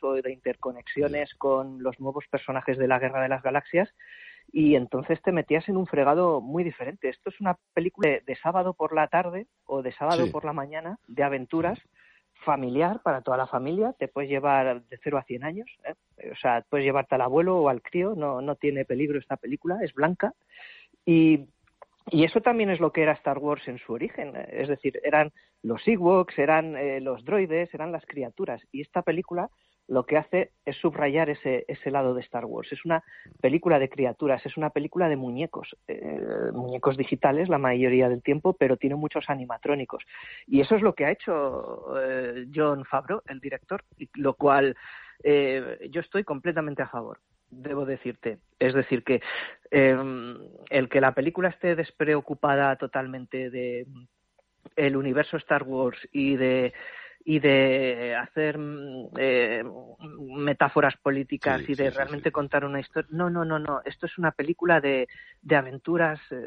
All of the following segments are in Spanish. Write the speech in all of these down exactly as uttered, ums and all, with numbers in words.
o de interconexiones con los nuevos personajes de la Guerra de las Galaxias, y entonces te metías en un fregado muy diferente. Esto es una película de, de sábado por la tarde o de sábado Sí. por la mañana, de aventuras, familiar para toda la familia. Te puedes llevar de cero a cien años, ¿eh? O sea, puedes llevarte al abuelo o al crío, no, no tiene peligro esta película, es blanca. Y, y eso también es lo que era Star Wars en su origen, es decir, eran los Ewoks, eran eh, los droides, eran las criaturas, y esta película lo que hace es subrayar ese, ese lado de Star Wars. Es una película de criaturas, es una película de muñecos, eh, muñecos digitales la mayoría del tiempo, pero tiene muchos animatrónicos. Y eso es lo que ha hecho eh, Jon Favreau, el director, y lo cual eh, yo estoy completamente a favor, debo decirte. Es decir, que eh, el que la película esté despreocupada totalmente de el universo Star Wars y de y de hacer eh, metáforas políticas sí, y de sí, realmente sí, sí. contar una historia. No, no, no, no. Esto es una película de, de aventuras eh,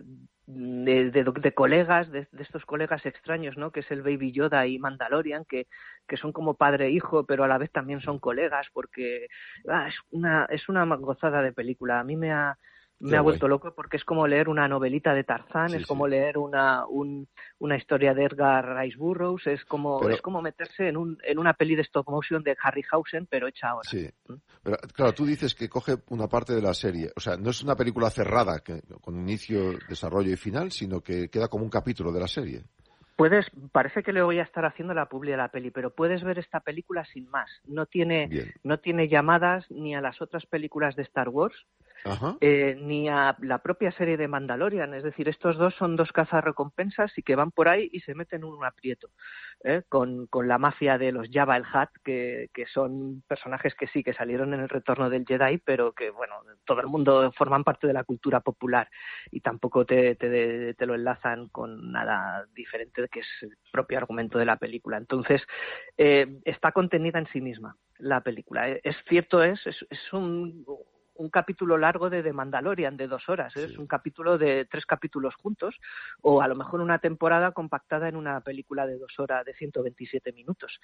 de, de, de colegas, de, de estos colegas extraños, ¿no? Que es el Baby Yoda y Mandalorian, que, que son como padre e hijo, pero a la vez también son colegas, porque ah, es una es una gozada de película. A mí me ha me Qué ha guay. vuelto loco porque es como leer una novelita de Tarzán, Sí, es como sí. leer una un, una historia de Edgar Rice Burroughs, es como Pero- es como meterse en un en una peli de stop motion de Harryhausen, pero hecha ahora. Sí, pero claro, tú dices que coge una parte de la serie, o sea, no es una película cerrada que, con inicio, desarrollo y final, sino que queda como un capítulo de la serie. Puedes, parece que le voy a estar haciendo la publi de la peli, pero puedes ver esta película sin más. No tiene, Bien. no tiene llamadas ni a las otras películas de Star Wars, Ajá. eh, ni a la propia serie de Mandalorian. Es decir, estos dos son dos cazarrecompensas y que van por ahí y se meten en un aprieto, ¿eh? con, con la mafia de los Jabba el Hutt, que, que son personajes que sí, que salieron en el Retorno del Jedi, pero que, bueno, todo el mundo forman parte de la cultura popular y tampoco te, te, te lo enlazan con nada diferente, que es el propio argumento de la película. Entonces, eh, está contenida en sí misma la película. Es cierto, es, es, es un... un capítulo largo de The Mandalorian de dos horas, ¿eh? Sí. Es un capítulo de tres capítulos juntos, o a lo mejor una temporada compactada en una película de dos horas, de ciento veintisiete minutos.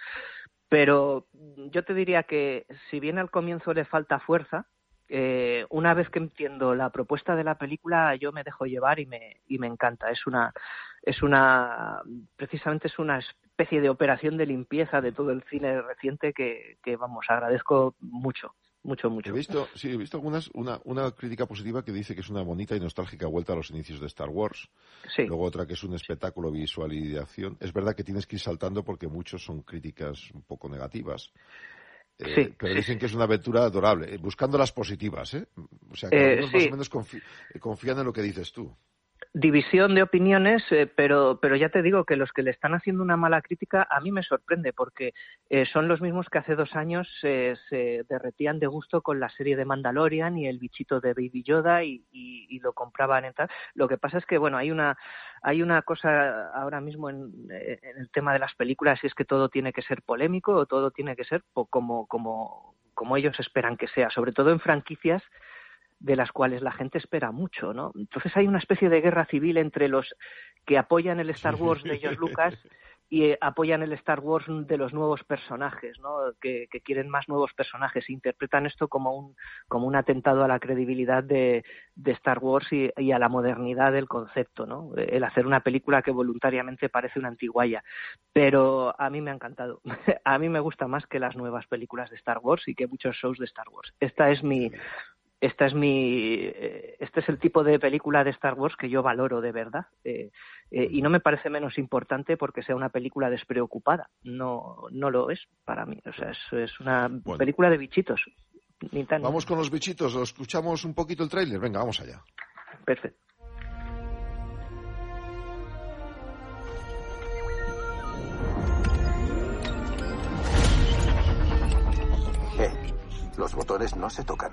Pero yo te diría que si bien al comienzo le falta fuerza, eh, una vez que entiendo la propuesta de la película, yo me dejo llevar y me y me encanta. Es una es una precisamente es una especie de operación de limpieza de todo el cine reciente que, que vamos, agradezco mucho. Mucho, mucho. He visto, sí, he visto algunas, una, una crítica positiva que dice que es una bonita y nostálgica vuelta a los inicios de Star Wars. Sí. Luego otra que es un espectáculo visual y de acción. Es verdad que tienes que ir saltando porque muchos son críticas un poco negativas. Eh, Sí, pero sí, dicen sí. que es una aventura adorable, eh, buscando las positivas, ¿eh? O sea, que Eh, algunos sí. más o menos confi- eh, confían en lo que dices tú. División de opiniones, eh, pero pero ya te digo que los que le están haciendo una mala crítica a mí me sorprende, porque eh, son los mismos que hace dos años eh, se derretían de gusto con la serie de Mandalorian y el bichito de Baby Yoda y, y, y lo compraban en tal. Lo que pasa es que, bueno, hay una hay una cosa ahora mismo en, en el tema de las películas, y es que todo tiene que ser polémico o todo tiene que ser po- como como como ellos esperan que sea, sobre todo en franquicias de las cuales la gente espera mucho, ¿no? Entonces hay una especie de guerra civil entre los que apoyan el Star Wars de George Lucas y eh, apoyan el Star Wars de los nuevos personajes, ¿no? Que, que quieren más nuevos personajes e interpretan esto como un como un atentado a la credibilidad de, de Star Wars y, y a la modernidad del concepto, ¿no? El hacer una película que voluntariamente parece una antiguaya. Pero a mí me ha encantado. A mí me gusta más que las nuevas películas de Star Wars y que muchos shows de Star Wars. Esta es mi Esta es mi, eh, este es el tipo de película de Star Wars que yo valoro de verdad, eh, eh, y no me parece menos importante porque sea una película despreocupada. No, no lo es para mí. O sea, es, es una Bueno. película de bichitos. Ni tan, Vamos con los bichitos, ¿lo escuchamos un poquito el tráiler? Venga, vamos allá. Perfecto. Eh, los botones no se tocan.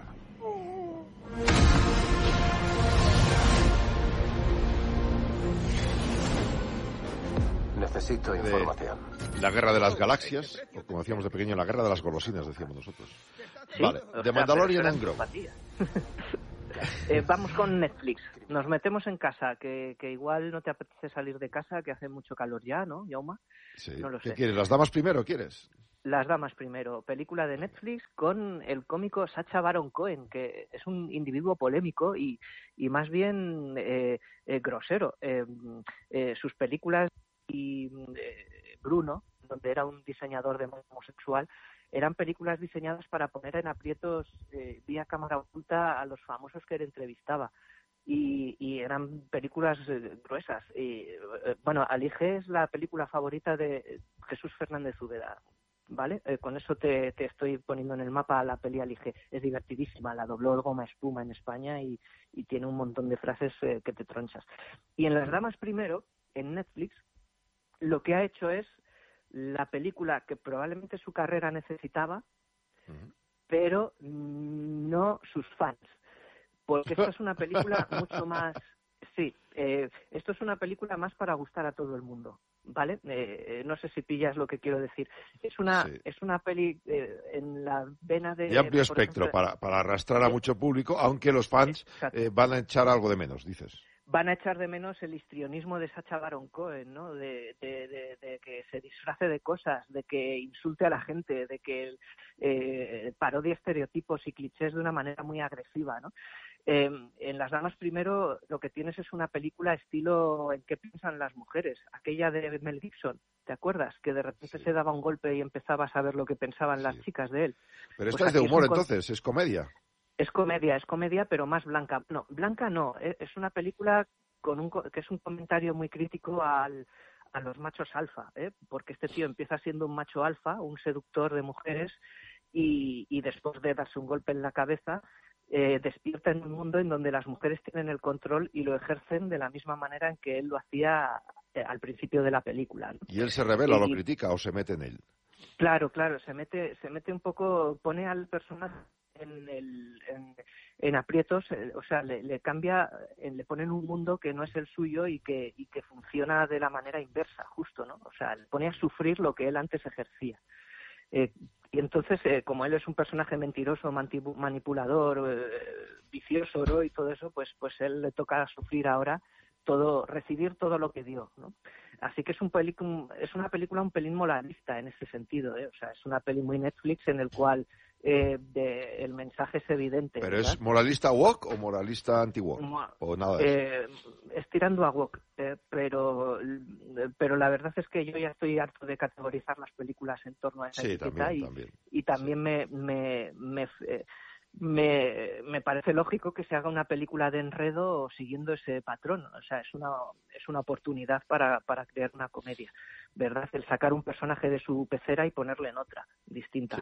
Necesito De información. la guerra de las galaxias, o como decíamos de pequeño, la guerra de las golosinas, decíamos nosotros. Sí, Vale, o de sea, Mandalorian pero and Grogu. empatía. Eh, vamos con Netflix. Nos metemos en casa, que, que igual no te apetece salir de casa, que hace mucho calor ya, ¿no, Jaume? Sí. No lo ¿Qué sé. quieres? ¿Las damas primero quieres? Las damas primero. Película de Netflix con el cómico Sacha Baron Cohen, que es un individuo polémico y, y más bien eh, eh, grosero. Eh, eh, sus películas y eh, Bruno, donde era un diseñador de moda homosexual, eran películas diseñadas para poner en aprietos eh, vía cámara oculta a los famosos que él entrevistaba. Y, y eran películas eh, gruesas. Y, eh, bueno, Alige es la película favorita de Jesús Fernández Úbeda, ¿vale? Eh, con eso te, te estoy poniendo en el mapa la peli Alige. Es divertidísima, la dobló el Goma Espuma en España y, y tiene un montón de frases eh, que te tronchas. Y en Las damas primero, en Netflix, lo que ha hecho es la película que probablemente su carrera necesitaba, uh-huh. pero no sus fans. Porque esto es una película mucho más... Sí, eh, esto es una película más para gustar a todo el mundo, ¿vale? Eh, no sé si pillas lo que quiero decir. Es una sí. es una peli eh, en la vena de... De amplio espectro, ejemplo, para, para arrastrar a mucho público, aunque los fans eh, van a echar algo de menos, dices. Van a echar de menos el histrionismo de Sacha Baron Cohen, ¿no? De, de, de, de que se disfrace de cosas, de que insulte a la gente, de que eh, parodie estereotipos y clichés de una manera muy agresiva, ¿no? Eh, en Las damas primero lo que tienes es una película estilo ¿En qué piensan las mujeres? Aquella de Mel Gibson, ¿te acuerdas? Que de repente sí. se daba un golpe y empezabas a ver lo que pensaban sí. las chicas de él. Pero esta pues es de humor es un... entonces, es comedia. Es comedia, es comedia, pero más blanca. No, blanca no, es una película con un que es un comentario muy crítico al, a los machos alfa, ¿eh? Porque este tío empieza siendo un macho alfa, un seductor de mujeres, y, y después de darse un golpe en la cabeza, eh, despierta en un mundo en donde las mujeres tienen el control y lo ejercen de la misma manera en que él lo hacía eh, al principio de la película, ¿no? ¿Y él se revela, y, lo critica o se mete en él? Claro, claro, se mete, se mete un poco, pone al personaje en, el, en, en aprietos, eh, o sea, le, le cambia, eh, le pone en un mundo que no es el suyo y que, y que funciona de la manera inversa, justo, ¿no? O sea, le pone a sufrir lo que él antes ejercía. Eh, y entonces, eh, como él es un personaje mentiroso, manipulador, eh, vicioso, ¿no? Y todo eso, pues, pues él le toca sufrir ahora todo, recibir todo lo que dio, ¿no? Así que es un pelicu- es una película un pelín moralista en ese sentido, ¿eh? O sea, es una peli muy Netflix en el cual eh, de, el mensaje es evidente. ¿Pero ¿verdad? es moralista woke o moralista anti-woke? Mo- ¿O nada de eh, es tirando a woke, eh, pero, pero la verdad es que yo ya estoy harto de categorizar las películas en torno a esa sí, etiqueta también, y también. y también sí. me... me, me eh, Me, me parece lógico que se haga una película de enredo siguiendo ese patrón. O sea, es una es una oportunidad para, para crear una comedia, ¿verdad? El sacar un personaje de su pecera y ponerle en otra, distinta.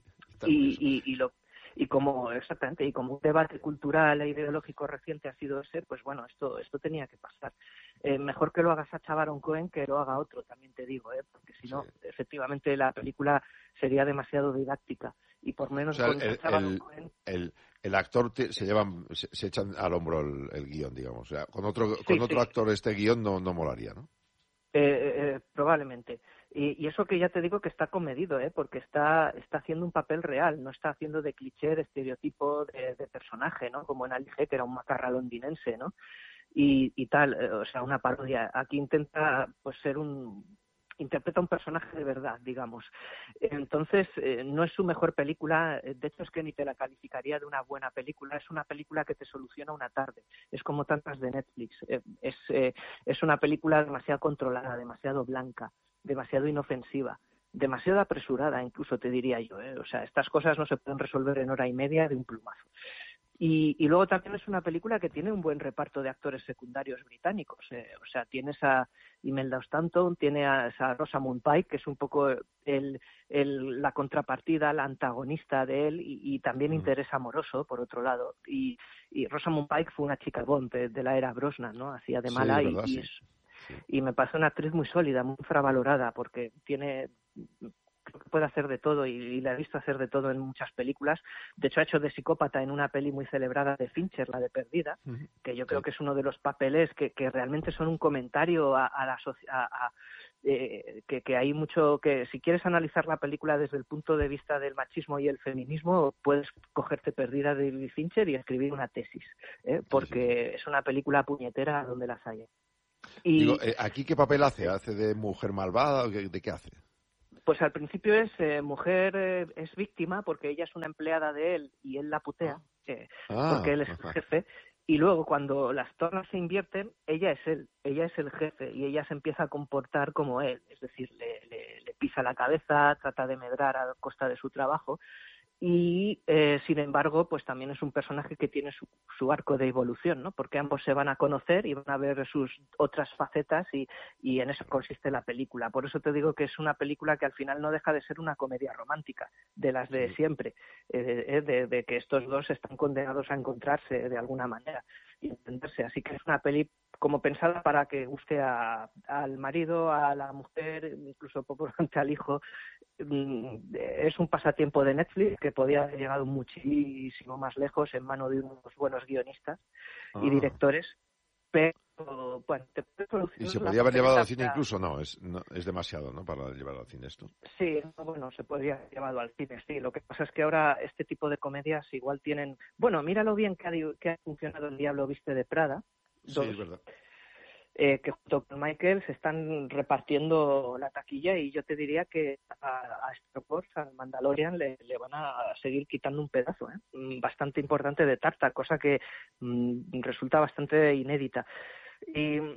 y, y, y lo y como exactamente y como un debate cultural e ideológico reciente ha sido ese, pues bueno, esto esto tenía que pasar. Eh, mejor que lo haga Sacha Baron Cohen que lo haga otro, también te digo, ¿eh? Porque si no, sí. efectivamente la película sería demasiado didáctica. Y por menos o sea, con el, Sacha Baron el, Cohen... el, el actor te, se llevan se, se echan al hombro el, el guión, digamos. O sea, con otro sí, con otro sí. actor este guión no no molaría, ¿no? Eh, eh, probablemente. Y, y eso que ya te digo que está comedido, ¿eh? Porque está está haciendo un papel real, no está haciendo de cliché, de estereotipo de, de personaje, ¿no? Como en Alige, que era un macarra londinense, ¿no? Y, y tal, eh, o sea, una parodia. Aquí intenta, pues, ser un... interpreta un personaje de verdad, digamos. Entonces, eh, no es su mejor película, de hecho es que ni te la calificaría de una buena película, es una película que te soluciona una tarde, es como tantas de Netflix, eh, es, eh, es una película demasiado controlada, demasiado blanca, demasiado inofensiva, demasiado apresurada, incluso te diría yo, ¿eh? O sea, estas cosas no se pueden resolver en hora y media de un plumazo. Y, y luego también es una película que tiene un buen reparto de actores secundarios británicos. Eh, o sea, tienes a Imelda Stanton, tiene a, a Rosamund Pike, que es un poco el, el, la contrapartida, la antagonista de él, y, y también mm. interés amoroso, por otro lado. Y, y Rosamund Pike fue una chica Bond de, de la era Brosnan, ¿no? Hacía de mala sí, y, verdad, y, sí. es, sí. y me parece una actriz muy sólida, muy infravalorada, porque tiene... creo que puede hacer de todo y, y la he visto hacer de todo en muchas películas. De hecho, ha hecho de psicópata en una peli muy celebrada de Fincher, la de Perdida, que yo creo que es uno de los papeles que, que realmente son un comentario a, a la a, a, eh, que, que hay mucho, que si quieres analizar la película desde el punto de vista del machismo y el feminismo, puedes cogerte perdida de David Fincher y escribir una tesis, ¿eh? Porque sí, sí, sí. es una película puñetera donde las haya. Y, Digo, eh, ¿aquí qué papel hace? ¿Hace de mujer malvada? ¿De, de qué hace? Pues al principio es eh, mujer, eh, es víctima porque ella es una empleada de él y él la putea, eh, ah, porque él es el jefe. Y luego, cuando las tornas se invierten, ella es él, ella es el jefe y ella se empieza a comportar como él. Es decir, le, le, le pisa la cabeza, trata de medrar a costa de su trabajo. Y, eh, sin embargo, pues también es un personaje que tiene su, su arco de evolución, ¿no? Porque ambos se van a conocer y van a ver sus otras facetas y, y en eso consiste la película. Por eso te digo que es una película que al final no deja de ser una comedia romántica, de las de siempre, eh, de, de que estos dos están condenados a encontrarse de alguna manera y entenderse. Así que es una peli como pensada para que guste a, al marido, a la mujer, incluso probablemente al hijo. Es un pasatiempo de Netflix que podía haber llegado muchísimo más lejos en mano de unos buenos guionistas ah. y directores, pero bueno, te puedes ¿Y se podía haber llevado al cine incluso? No es, no, es demasiado, ¿no? Para llevarlo al cine esto. Sí, bueno, se podría haber llevado al cine, sí. Lo que pasa es que ahora este tipo de comedias igual tienen... Bueno, míralo bien que ha, que ha funcionado El Diablo Viste de Prada. Dos. Sí, es verdad. Eh, que junto con Michael se están repartiendo la taquilla y yo te diría que a, a Star Wars, a Mandalorian, le, le van a seguir quitando un pedazo ¿eh? bastante importante de tarta, cosa que mm, resulta bastante inédita. Y, eh,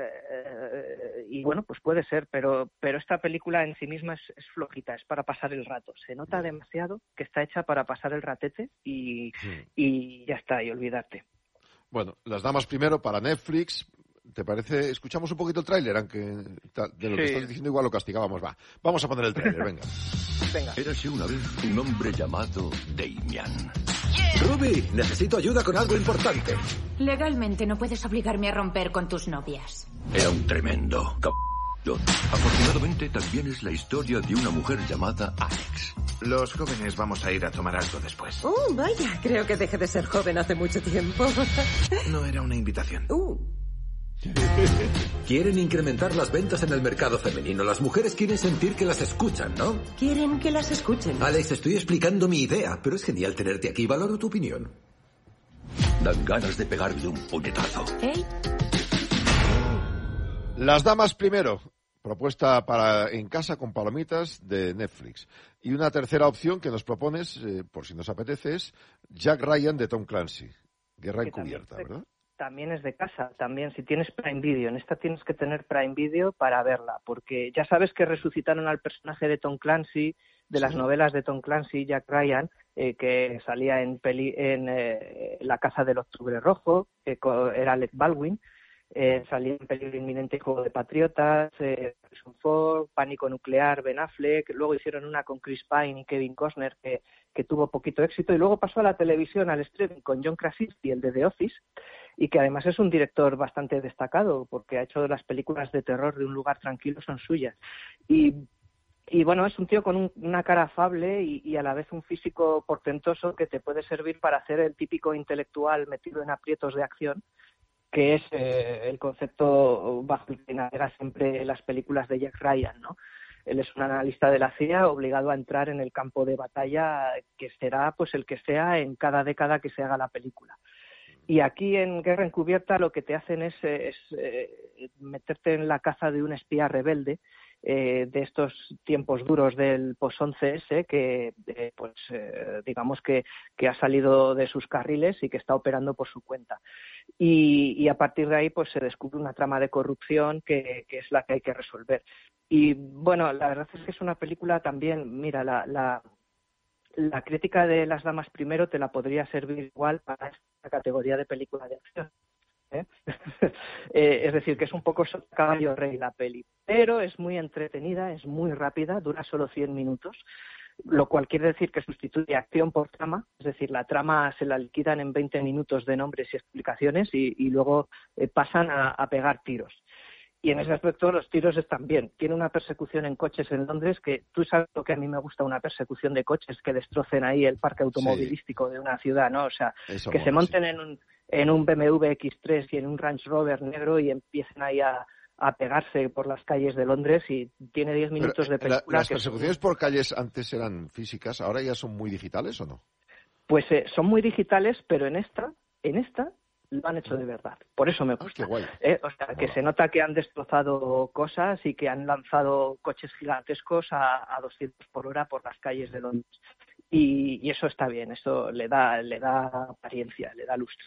eh, y bueno, pues puede ser, pero pero esta película en sí misma es, es flojita, es para pasar el rato. Se nota demasiado que está hecha para pasar el ratete y, sí. y ya está, y olvidarte. Bueno, Las Damas primero para Netflix. ¿Te parece? Escuchamos un poquito el tráiler, aunque de lo que sí. estás diciendo igual lo castigábamos. Va, vamos a poner el tráiler, venga. venga. Érase una vez un hombre llamado Damian. Yeah. Ruby, necesito ayuda con algo importante. Legalmente no puedes obligarme a romper con tus novias. Era un tremendo c******. Afortunadamente también es la historia de una mujer llamada Alex. Los jóvenes vamos a ir a tomar algo después. Oh, vaya, creo que dejé de ser joven hace mucho tiempo. No era una invitación. Uh. Quieren incrementar las ventas en el mercado femenino. Las mujeres quieren sentir que las escuchan, ¿no? Quieren que las escuchen. Alex, estoy explicando mi idea, pero es genial tenerte aquí. Valoro tu opinión. Dan ganas de pegarle un puñetazo. ¿Eh? Las Damas primero. Propuesta para en casa con palomitas de Netflix. Y una tercera opción que nos propones, eh, por si nos apetece, es Jack Ryan de Tom Clancy. Guerra encubierta, ¿verdad? También es de casa, también si tienes Prime Video, en esta tienes que tener Prime Video para verla, porque ya sabes que resucitaron al personaje de Tom Clancy, de las sí. novelas de Tom Clancy, Jack Ryan, eh, que salía en peli, en eh, La caza del octubre rojo, eh, era Alec Baldwin, eh, salía en Peligro inminente, Juego de Patriotas, eh, Ford, Pánico nuclear, Ben Affleck, luego hicieron una con Chris Pine y Kevin Costner que, que tuvo poquito éxito, y luego pasó a la televisión, al streaming, con John Krasinski, el de The Office, y que además es un director bastante destacado porque ha hecho las películas de terror de Un lugar tranquilo, son suyas. Y, y bueno, es un tío con un, una cara afable y, y a la vez un físico portentoso que te puede servir para hacer el típico intelectual metido en aprietos de acción, que es eh, el concepto bajo el que navega siempre las películas de Jack Ryan, ¿no? Él es un analista de la C I A obligado a entrar en el campo de batalla que será pues el que sea en cada década que se haga la película. Y aquí en Guerra Encubierta lo que te hacen es, es eh, meterte en la caza de un espía rebelde eh, de estos tiempos duros del post once ese que eh, pues eh, digamos que, que ha salido de sus carriles y que está operando por su cuenta. Y, y a partir de ahí pues se descubre una trama de corrupción que, que es la que hay que resolver. Y bueno, la verdad es que es una película también, mira, la... la La crítica de Las Damas primero te la podría servir igual para esta categoría de película de acción. ¿eh? eh, es decir, que es un poco caballo rey la peli. Pero es muy entretenida, es muy rápida, dura solo cien minutos, lo cual quiere decir que sustituye acción por trama. Es decir, la trama se la liquidan en veinte minutos de nombres y explicaciones y, y luego eh, pasan a, a pegar tiros. Y en ese aspecto los tiros están bien. Tiene una persecución en coches en Londres que tú sabes lo que a mí me gusta, una persecución de coches que destrocen ahí el parque automovilístico sí. de una ciudad, ¿no? O sea, Eso que mola, se monten sí. en un en un B M W X tres y en un Range Rover negro y empiecen ahí a, a pegarse por las calles de Londres y tiene diez minutos Pero, de película. La, ¿Las que persecuciones son... por calles antes eran físicas, ahora ya son muy digitales o no? Pues eh, son muy digitales, pero en esta, en esta lo han hecho de verdad. Por eso me gusta. Ah, qué guay. Eh, o sea, que Mola. se nota que han destrozado cosas y que han lanzado coches gigantescos a, a doscientos por hora por las calles de Londres. Y, y eso está bien, eso le da le da apariencia, le da lustre.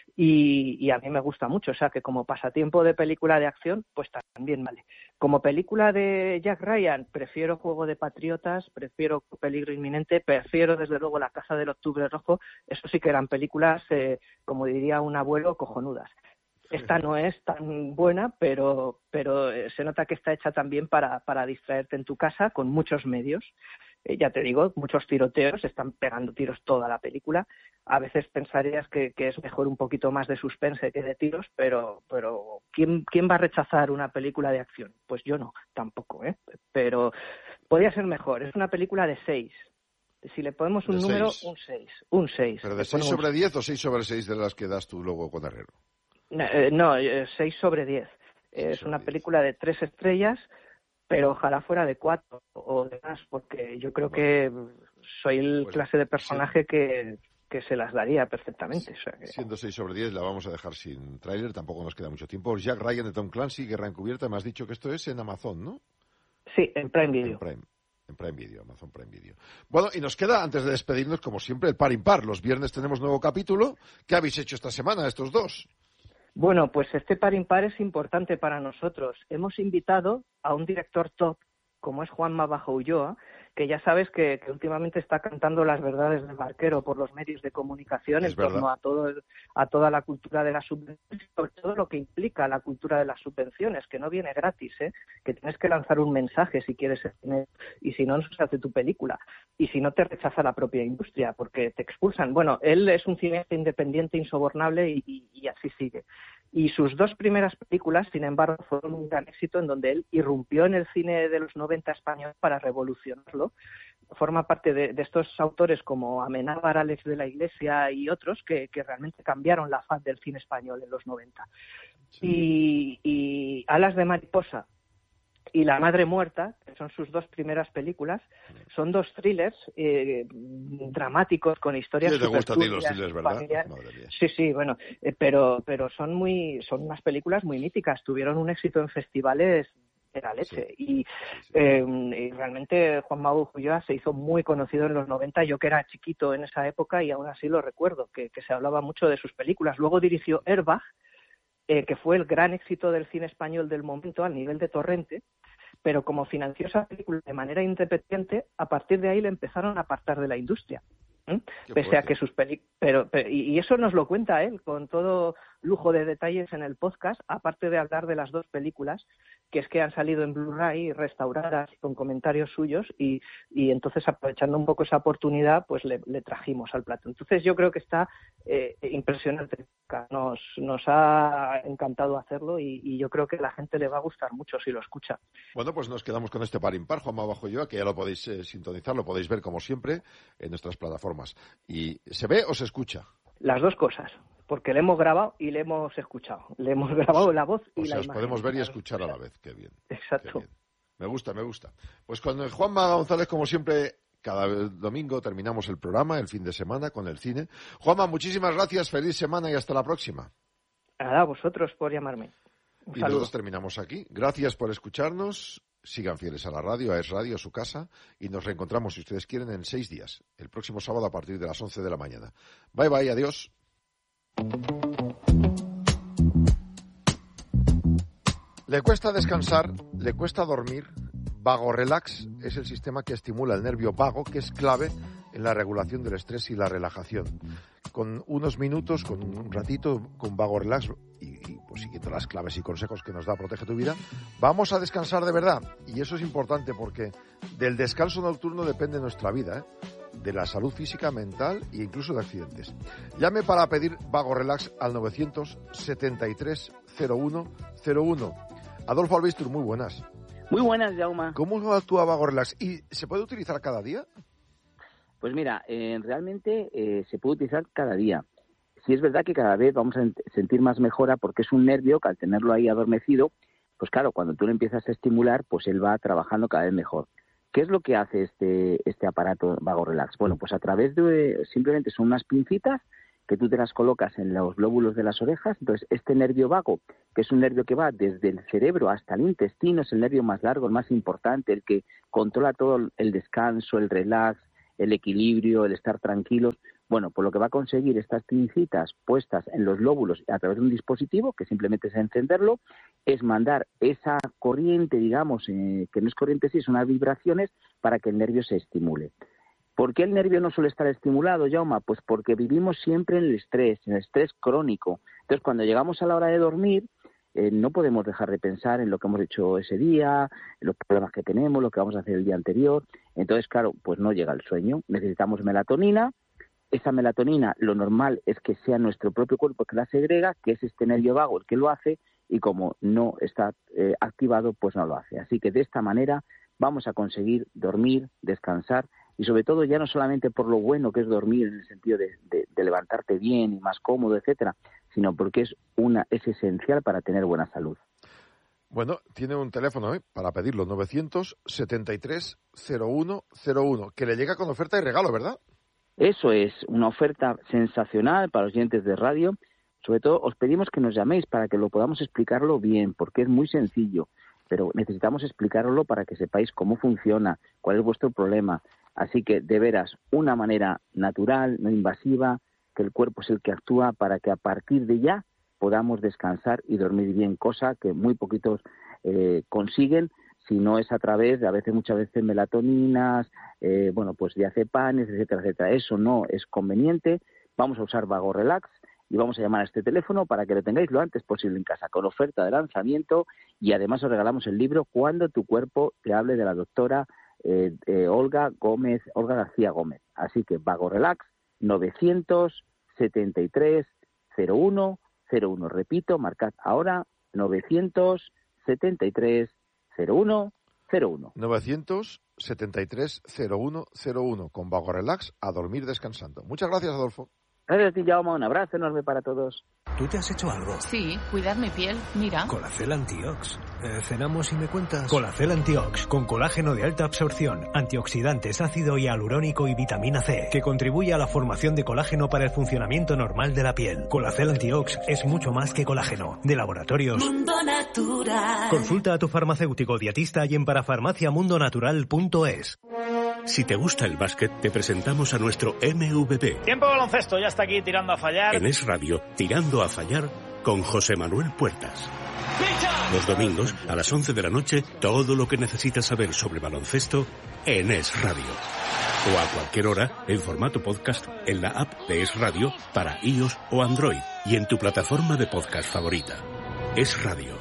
Y, y a mí me gusta mucho, o sea que como pasatiempo de película de acción, pues también vale. Como película de Jack Ryan, prefiero Juego de Patriotas, prefiero Peligro Inminente, prefiero desde luego La Caza del Octubre Rojo. Eso sí que eran películas, eh, como diría un abuelo, cojonudas. Esta no es tan buena, pero pero eh, se nota que está hecha también para, para distraerte en tu casa con muchos medios. Eh, ya te digo, muchos tiroteos, están pegando tiros toda la película. A veces pensarías que, que es mejor un poquito más de suspense que de tiros, pero pero ¿quién, ¿quién va a rechazar una película de acción? Pues yo no, tampoco, ¿eh? Pero podría ser mejor. Es una película de seis. Si le ponemos un De número, seis. un seis. Un seis. ¿Pero de Le seis ponemos- sobre diez o seis sobre seis de las que das tú luego con Herrero? Eh, no, eh, seis sobre diez. Seis Es sobre una diez. película de tres estrellas, pero ojalá fuera de cuatro o de más, porque yo creo que soy el Pues, clase de personaje que, que se las daría perfectamente. O sea que- Siendo seis sobre diez, la vamos a dejar sin tráiler, tampoco nos queda mucho tiempo. Jack Ryan de Tom Clancy, Guerra Encubierta, me has dicho que esto es en Amazon, ¿no? Sí, en Prime En Video. Prime. En Prime Video, Amazon Prime Video. Bueno, y nos queda, antes de despedirnos, como siempre, el par impar. Los viernes tenemos nuevo capítulo. ¿Qué habéis hecho esta semana, estos dos? Bueno, pues este par impar es importante para nosotros. Hemos invitado a un director top, como es Juanma Bajo Ulloa, que ya sabes que, que últimamente está cantando las verdades del barquero por los medios de comunicación Es en verdad. torno a todo el- a toda la cultura de las subvenciones, sobre todo lo que implica la cultura de las subvenciones, que no viene gratis, ¿eh? Que tienes que lanzar un mensaje si quieres tener, y si no, no se hace tu película. Y si no, te rechaza la propia industria, porque te expulsan. Bueno, él es un cineasta independiente, insobornable, y, y- y así sigue. Y sus dos primeras películas, sin embargo, fueron un gran éxito en donde él irrumpió en el cine de los noventa español para revolucionarlo. Forma parte de, de estos autores como Amenábar, Alex de la Iglesia y otros que, que realmente cambiaron la faz del cine español en los noventa. Y, y Alas de Mariposa y La Madre Muerta, que son sus dos primeras películas, son dos thrillers eh, dramáticos con historias Sí, te gustan a ti los superturbias, thrillers, ¿verdad? familiares. Madre mía. Sí, sí, bueno, eh, pero pero son muy son unas películas muy míticas, tuvieron un éxito en festivales de la leche. Sí. Y, Sí, sí. eh, y realmente Juan Mago Ulloa se hizo muy conocido en los noventa, yo que era chiquito en esa época y aún así lo recuerdo, que, que se hablaba mucho de sus películas. Luego dirigió Airbag, eh, que fue el gran éxito del cine español del momento al nivel de Torrente, pero como financió esa película de manera independiente, a partir de ahí le empezaron a apartar de la industria. ¿eh? Qué Pese a fuerte. que sus películas... Pero, pero- y y eso nos lo cuenta él con todo lujo de detalles en el podcast, aparte de hablar de las dos películas, que es que han salido en Blu-ray restauradas con comentarios suyos y, y entonces aprovechando un poco esa oportunidad pues le, le trajimos al plato. Entonces yo creo que está eh, impresionante, nos, nos ha encantado hacerlo y, y yo creo que a la gente le va a gustar mucho si lo escucha. Bueno, pues nos quedamos con este par impar, Juanma Bajo Ulloa, que ya lo podéis eh, sintonizar, lo podéis ver como siempre en nuestras plataformas. ¿Y se ve o se escucha? Las dos cosas, porque le hemos grabado y le hemos escuchado. Le hemos grabado la voz y O sea, la os imagen. podemos ver y escuchar a la vez. Qué bien. Exacto. Qué bien. Me gusta, me gusta. Pues con el Juanma González, como siempre, cada domingo terminamos el programa, el fin de semana, con el cine. Juanma, muchísimas gracias, feliz semana y hasta la próxima. Nada, a vosotros por llamarme. Un Y saludo. nosotros terminamos aquí. Gracias por escucharnos. Sigan fieles a la radio, a Es Radio, a su casa. Y nos reencontramos, si ustedes quieren, en seis días. El próximo sábado a partir de las once de la mañana. Bye, bye, adiós. Le cuesta descansar, le cuesta dormir. Vago Relax es el sistema que estimula el nervio vago, que es clave en la regulación del estrés y la relajación. Con unos minutos, con un ratito, con Vago Relax y, y pues siguiendo las claves y consejos que nos da Protege tu Vida, vamos a descansar de verdad. Y eso es importante porque del descanso nocturno depende nuestra vida, ¿eh? De la salud física, mental e incluso de accidentes. Llame para pedir Vago Relax al novecientos setenta y tres cero uno cero uno. Adolfo Albistur, muy buenas. Muy buenas, Jauma. ¿Cómo actúa Vago Relax? ¿Y se puede utilizar cada día? Pues mira, eh, realmente eh, se puede utilizar cada día. Sí es verdad que cada vez vamos a sentir más mejora porque es un nervio que al tenerlo ahí adormecido, pues claro, cuando tú le empiezas a estimular, pues él va trabajando cada vez mejor. ¿Qué es lo que hace este, este aparato Vago Relax? Bueno, pues a través de, simplemente son unas pincitas que tú te las colocas en los lóbulos de las orejas. Entonces, este nervio vago, que es un nervio que va desde el cerebro hasta el intestino, es el nervio más largo, el más importante, el que controla todo el descanso, el relax, el equilibrio, el estar tranquilos. Bueno, pues lo que va a conseguir estas pincitas puestas en los lóbulos a través de un dispositivo, que simplemente es encenderlo, es mandar esa corriente, digamos, eh, que no es corriente, sí, son unas vibraciones para que el nervio se estimule. ¿Por qué el nervio no suele estar estimulado, Jaume? Pues porque vivimos siempre en el estrés, en el estrés crónico. Entonces, cuando llegamos a la hora de dormir, eh, no podemos dejar de pensar en lo que hemos hecho ese día, en los problemas que tenemos, lo que vamos a hacer el día anterior. Entonces, claro, pues no llega el sueño. Necesitamos melatonina. Esa melatonina, lo normal es que sea nuestro propio cuerpo que la segrega, que es este nervio vago el que lo hace, y como no está eh, activado, pues no lo hace. Así que de esta manera vamos a conseguir dormir, descansar, y sobre todo ya no solamente por lo bueno que es dormir en el sentido de, de, de levantarte bien y más cómodo, etcétera, sino porque es una es esencial para tener buena salud. Bueno, tiene un teléfono ¿eh? para pedirlo, novecientos setenta y tres cero uno cero uno, que le llega con oferta y regalo, ¿verdad? Eso es una oferta sensacional para los oyentes de radio. Sobre todo os pedimos que nos llaméis para que lo podamos explicarlo bien, porque es muy sencillo, pero necesitamos explicarlo para que sepáis cómo funciona, cuál es vuestro problema. Así que, de veras, una manera natural, no invasiva, que el cuerpo es el que actúa para que a partir de ya podamos descansar y dormir bien, cosa que muy poquitos eh, consiguen, si no es a través de, a veces, muchas veces, melatoninas, eh, bueno, pues diazepanes, etcétera, etcétera. Eso no es conveniente. Vamos a usar Vago Relax y vamos a llamar a este teléfono para que lo tengáis lo antes posible en casa, con oferta de lanzamiento, y además os regalamos el libro Cuando tu cuerpo te hable, de la doctora Eh, eh, Olga Gómez, Olga García Gómez. Así que Vago Relax, novecientos setenta y tres cero uno cero uno. Repito, marcad ahora, novecientos setenta y tres cero uno cero uno. novecientos setenta y tres cero uno cero uno. Con Vago Relax, a dormir descansando. Muchas gracias, Adolfo. Gracias a ti, Jaume. Un abrazo enorme para todos. ¿Tú te has hecho algo? Sí, cuidar mi piel. Mira. Colacel Antiox. Eh, ¿Cenamos y me cuentas? Colacel Antiox, con colágeno de alta absorción, antioxidantes, ácido hialurónico y vitamina C, que contribuye a la formación de colágeno para el funcionamiento normal de la piel. Colacel Antiox es mucho más que colágeno. De Laboratorios Mundo Natural. Consulta a tu farmacéutico dietista y en parafarmaciamundonatural punto es. Si te gusta el básquet, te presentamos a nuestro M V P. Tiempo baloncesto, ya está aquí tirando a fallar. En Es Radio, tirando a fallar con José Manuel Puertas. Los domingos, a las once de la noche, todo lo que necesitas saber sobre baloncesto en Es Radio. O a cualquier hora, en formato podcast, en la app de Es Radio para iOS o Android y en tu plataforma de podcast favorita. Es Radio.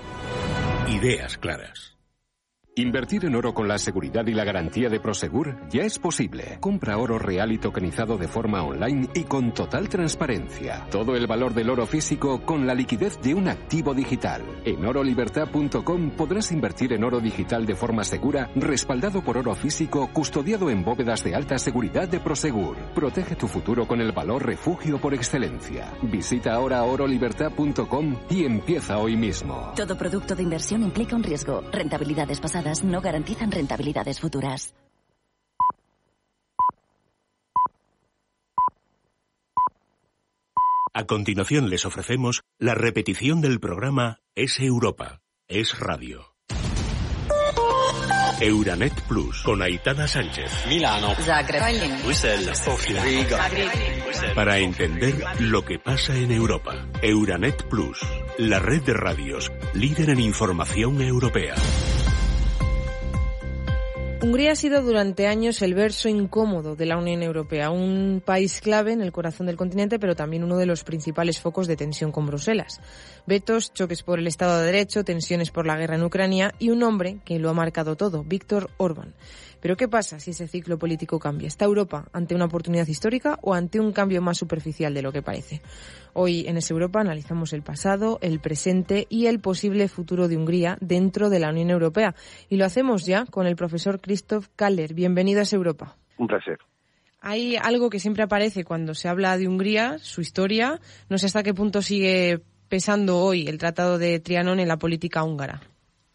Ideas claras. Invertir en oro con la seguridad y la garantía de Prosegur ya es posible. Compra oro real y tokenizado de forma online y con total transparencia. Todo el valor del oro físico con la liquidez de un activo digital. En oro libertad punto com podrás invertir en oro digital de forma segura, respaldado por oro físico, custodiado en bóvedas de alta seguridad de Prosegur. Protege tu futuro con el valor refugio por excelencia. Visita ahora oro libertad punto com y empieza hoy mismo. Todo producto de inversión implica un riesgo. Rentabilidades pasadas no garantizan rentabilidades futuras. A continuación les ofrecemos la repetición del programa Es Europa, Es Radio. Euranet Plus, con Aitana Sánchez. Milano. Zagreb. Bruselas. Sofía. Riga. Para entender lo que pasa en Europa. Euranet Plus, la red de radios, líder en información europea. Hungría ha sido durante años el verso incómodo de la Unión Europea, un país clave en el corazón del continente, pero también uno de los principales focos de tensión con Bruselas. Vetos, choques por el Estado de Derecho, tensiones por la guerra en Ucrania y un hombre que lo ha marcado todo, Viktor Orbán. Pero ¿qué pasa si ese ciclo político cambia? ¿Está Europa ante una oportunidad histórica o ante un cambio más superficial de lo que parece? Hoy en Es Europa analizamos el pasado, el presente y el posible futuro de Hungría dentro de la Unión Europea. Y lo hacemos ya con el profesor Christoph Kaller. Bienvenido a Es Europa. Un placer. Hay algo que siempre aparece cuando se habla de Hungría, su historia. No sé hasta qué punto sigue pesando hoy el Tratado de Trianón en la política húngara.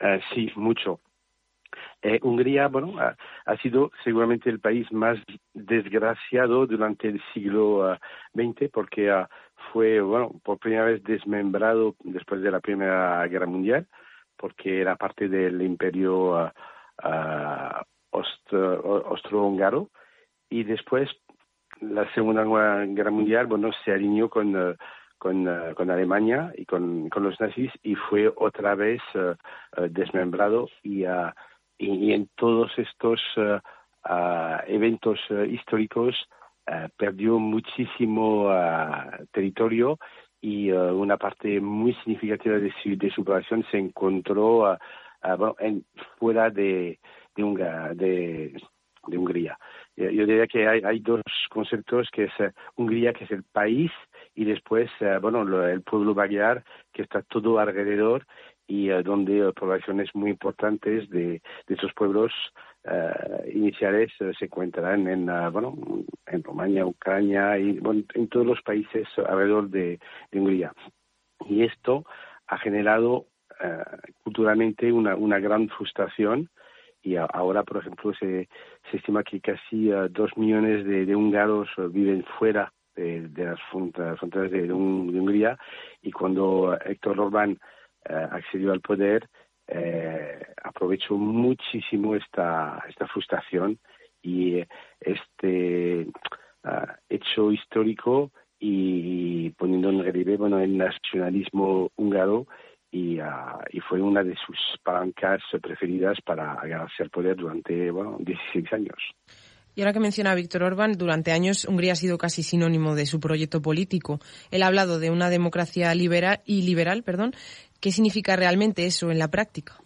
Uh, sí, mucho. Eh, Hungría, bueno, ha, ha sido seguramente el país más desgraciado durante el siglo uh, veinte porque uh, fue, bueno, por primera vez desmembrado después de la Primera Guerra Mundial, porque era parte del Imperio uh, uh, austro- austrohúngaro, y después la Segunda Guerra Mundial, bueno, se alineó con uh, con, uh, con Alemania y con, con los nazis, y fue otra vez uh, uh, desmembrado, y, uh, y, y en todos estos uh, uh, eventos uh, históricos uh, perdió muchísimo uh, territorio, y uh, una parte muy significativa de su, de su población se encontró uh, uh, bueno, en, fuera de, de, Hunga, de, de Hungría. Yo diría que hay, hay dos conceptos, que es uh, Hungría, que es el país, y después, uh, bueno, lo, el pueblo magyar, que está todo alrededor, y uh, donde uh, poblaciones muy importantes de, de esos pueblos uh, iniciales uh, se encuentran en, uh, bueno, en Rumania, Ucrania, y bueno, en todos los países alrededor de, de Hungría. Y esto ha generado uh, culturalmente una, una gran frustración. Y ahora, por ejemplo, se, se estima que casi uh, dos millones de, de húngaros uh, viven fuera de, de las fronteras de, de, un, de Hungría, y cuando uh, Héctor Orbán uh, accedió al poder, eh, aprovechó muchísimo esta, esta frustración y este uh, hecho histórico, y poniendo en relieve, bueno, el nacionalismo húngaro, Y, uh, y fue una de sus palancas preferidas para ganarse el poder durante, bueno, dieciséis años. Y ahora que menciona a Víctor Orbán, durante años Hungría ha sido casi sinónimo de su proyecto político. Él ha hablado de una democracia liberal y liberal, perdón. ¿Qué significa realmente eso en la práctica?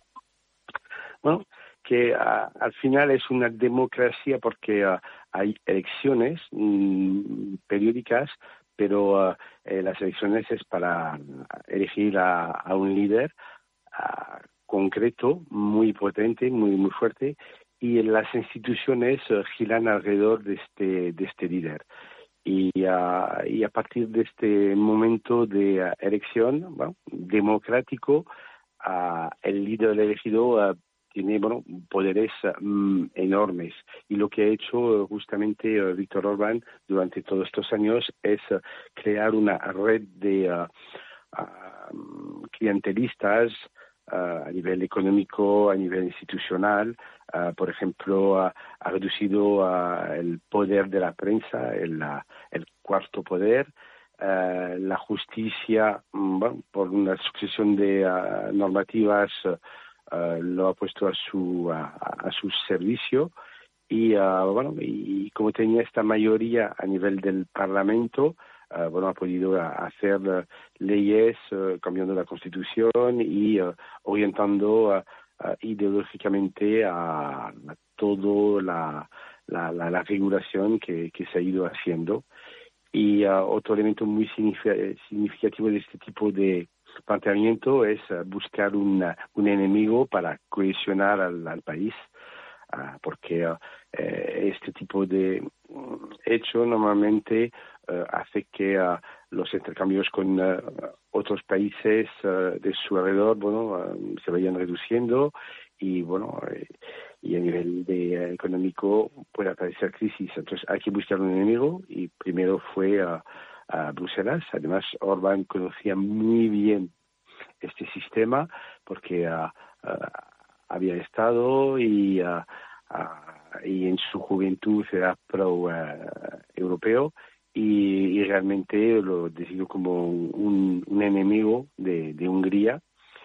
Bueno, que uh, al final es una democracia porque uh, hay elecciones mmm, periódicas, pero uh, eh, las elecciones es para elegir a, a un líder uh, concreto, muy potente, muy muy fuerte, y las instituciones uh, giran alrededor de este de este líder. Y, uh, y a partir de este momento de uh, elección, bueno, democrático, uh, el líder elegido uh, tiene, bueno, poderes um, enormes. Y lo que ha hecho uh, justamente uh, Víctor Orbán durante todos estos años es uh, crear una red de uh, uh, clientelistas uh, a nivel económico, a nivel institucional. Uh, por ejemplo, uh, ha reducido uh, el poder de la prensa, el, uh, el cuarto poder. Uh, la justicia, um, bueno, por una sucesión de uh, normativas, uh, Uh, lo ha puesto a su a, a su servicio, y uh, bueno, y como tenía esta mayoría a nivel del Parlamento, uh, bueno, ha podido uh, hacer uh, leyes uh, cambiando la Constitución y uh, orientando uh, uh, ideológicamente a, a toda la, la, la, la regulación que, que se ha ido haciendo. Y uh, otro elemento muy significativo de este tipo de planteamiento es uh, buscar una, un enemigo para cohesionar al, al país, uh, porque uh, eh, este tipo de um, hecho normalmente uh, hace que uh, los intercambios con uh, otros países uh, de su alrededor, bueno, uh, se vayan reduciendo, y bueno, eh, y a nivel de, uh, económico puede aparecer crisis. Entonces hay que buscar un enemigo, y primero fue uh, a Bruselas. Además, Orbán conocía muy bien este sistema porque uh, uh, había estado y, uh, uh, y en su juventud era pro-europeo, uh, y, y realmente lo decidió como un, un enemigo de, de Hungría.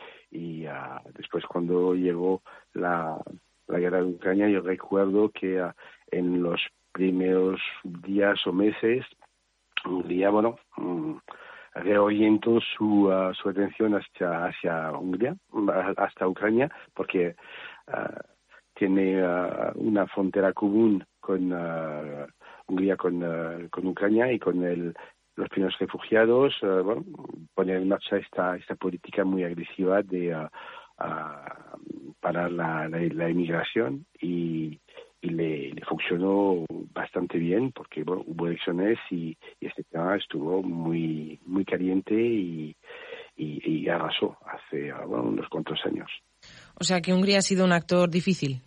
Y uh, después, cuando llegó la, la guerra de Ucrania, yo recuerdo que uh, en los primeros días o meses, Hungría, bueno, um, reorientó su, uh, su atención hacia, hacia Hungría, hasta Ucrania, porque uh, tiene uh, una frontera común con uh, Hungría, con, uh, con Ucrania, y con el, los primeros refugiados, uh, bueno, poner en marcha esta, esta política muy agresiva de uh, uh, para la, la, la inmigración, y y le, le funcionó bastante bien, porque bueno, hubo elecciones, y, y este tema estuvo muy muy caliente, y, y, y arrasó hace bueno, unos cuantos años. O sea que Hungría ha sido un actor difícil.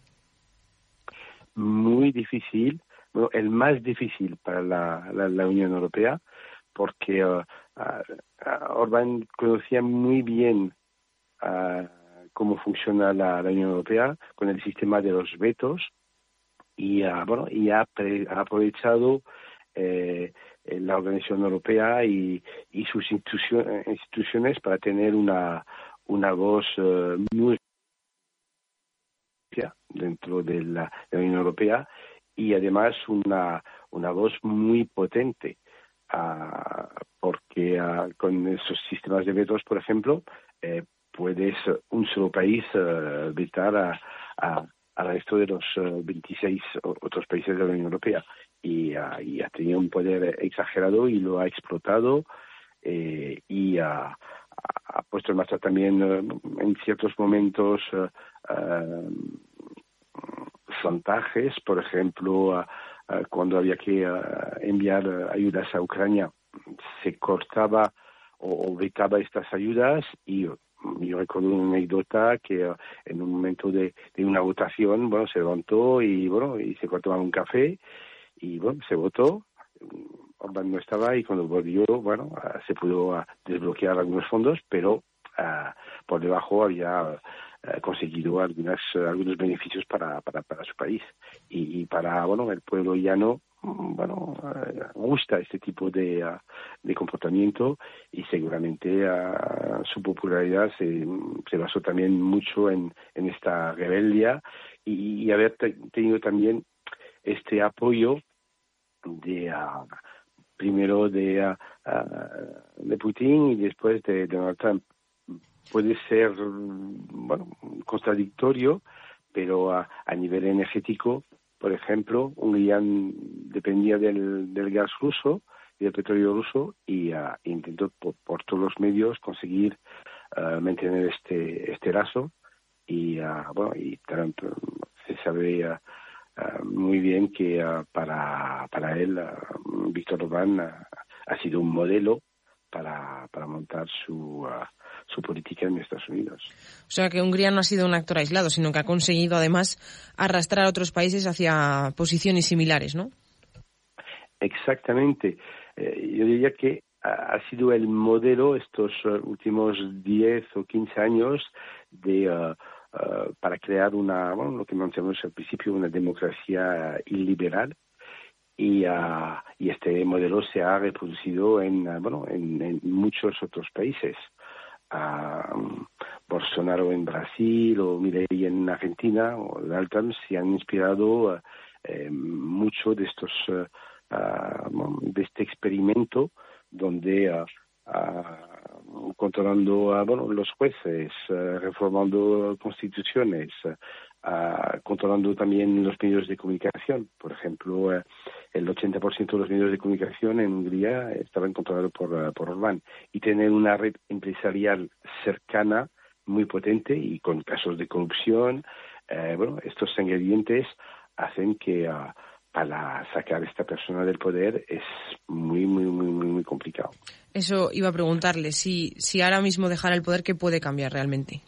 Muy difícil, bueno, el más difícil para la, la, la Unión Europea, porque uh, uh, Orbán conocía muy bien uh, cómo funciona la, la Unión Europea con el sistema de los vetos y, uh, bueno, y ha, pre, ha aprovechado eh, la Organización Europea y, y sus instituciones, instituciones para tener una, una voz uh, muy dentro de la, de la Unión Europea y además una, una voz muy potente, uh, porque uh, con esos sistemas de vetos, por ejemplo, eh, puedes un solo país uh, vetar a, a, al resto de los uh, veintiséis otros países de la Unión Europea y, uh, y ha tenido un poder exagerado y lo ha explotado eh, y uh, ha puesto en marcha también uh, en ciertos momentos uh, uh, chantajes, por ejemplo, uh, uh, cuando había que uh, enviar uh, ayudas a Ucrania, se cortaba o, o vetaba estas ayudas y uh, yo recuerdo una anécdota que uh, en un momento de, de una votación, bueno, se levantó y bueno, y se cortaba un café y bueno, se votó. Orbán no estaba y cuando volvió, bueno, uh, se pudo uh, desbloquear algunos fondos, pero uh, por debajo había uh, conseguido algunas, uh, algunos beneficios para, para, para su país y, y para, bueno, el pueblo llano, bueno, uh, gusta este tipo de, uh, de comportamiento y seguramente uh, su popularidad se, se basó también mucho en, en esta rebeldía y, y haber te, tenido también este apoyo de uh, primero de, uh, uh, de Putin y después de, de Donald Trump. Puede ser, bueno, contradictorio, pero uh, a nivel energético, por ejemplo, Hungría dependía del, del gas ruso y del petróleo ruso y uh, intentó por, por todos los medios conseguir uh, mantener este este lazo y uh, bueno y Trump se sabe uh, uh, muy bien que uh, para para él uh, Víctor Orbán uh, ha sido un modelo para para montar su uh, su política en Estados Unidos. O sea que Hungría no ha sido un actor aislado, sino que ha conseguido además arrastrar a otros países hacia posiciones similares, ¿no? Exactamente. Eh, yo diría que ha, ha sido el modelo estos uh, últimos diez o quince años de uh, uh, para crear una, bueno, lo que mencionamos al principio, una democracia iliberal. Y, uh, y este modelo se ha reproducido en, uh, bueno, en, en muchos otros países. Uh, Bolsonaro en Brasil o Milei en Argentina o Donald Trump se han inspirado uh, eh, mucho de estos uh, uh, de este experimento donde uh, uh, controlando uh, bueno, los jueces, uh, reformando constituciones, uh, uh, controlando también los medios de comunicación. Por ejemplo, uh, el ochenta por ciento de los medios de comunicación en Hungría estaban controlados por, uh, por Orbán. Y tener una red empresarial cercana, muy potente y con casos de corrupción, uh, bueno, estos ingredientes hacen que uh, para sacar a esta persona del poder es muy, muy, muy, muy, muy complicado. Eso iba a preguntarle, si, si ahora mismo dejara el poder, ¿qué puede cambiar realmente?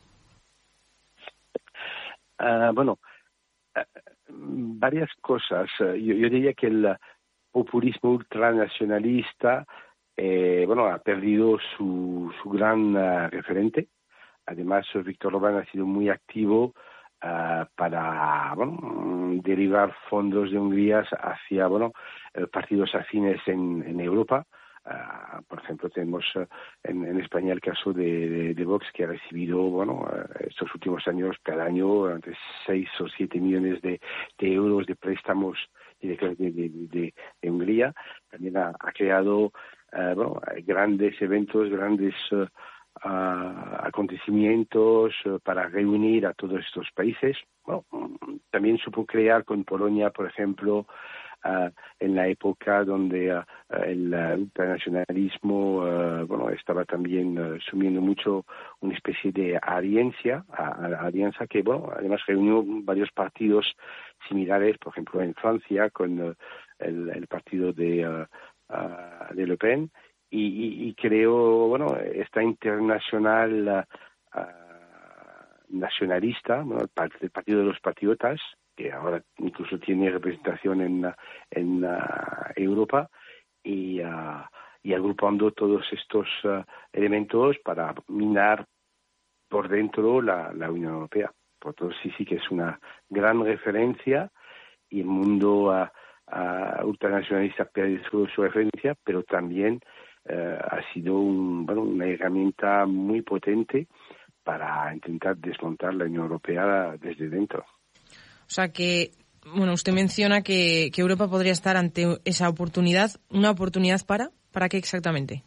Uh, bueno, uh, varias cosas. Uh, yo, yo diría que el populismo ultranacionalista eh, bueno, ha perdido su, su gran uh, referente. Además, Víctor Orbán ha sido muy activo Uh, para bueno, derivar fondos de Hungría hacia bueno, partidos afines en, en Europa. Uh, por ejemplo, tenemos uh, en, en España el caso de, de, de Vox, que ha recibido bueno, uh, estos últimos años cada año entre seis o siete millones de, de euros de préstamos de, de, de, de, de Hungría. También ha, ha creado uh, bueno, grandes eventos, grandes uh, Uh, acontecimientos uh, para reunir a todos estos países. Bueno, también supo crear con Polonia, por ejemplo, uh, en la época donde uh, el uh, ultranacionalismo uh, bueno, estaba también uh, sumiendo mucho una especie de alianza, uh, alianza que bueno, además reunió varios partidos similares, por ejemplo en Francia con uh, el, el partido de, uh, uh, de Le Pen. Y, y, y creo, bueno, esta internacional uh, nacionalista, ¿no? el, el Partido de los Patriotas, que ahora incluso tiene representación en, en uh, Europa, y, uh, y agrupando todos estos uh, elementos para minar por dentro la, la Unión Europea. Por todo sí, sí que es una gran referencia, y el mundo uh, uh, ultranacionalista pierde su, su referencia, pero también uh, ha sido un, bueno, una herramienta muy potente para intentar desmontar la Unión Europea desde dentro. O sea que, bueno, usted menciona que, que Europa podría estar ante esa oportunidad. ¿Una oportunidad para? ¿Para qué exactamente?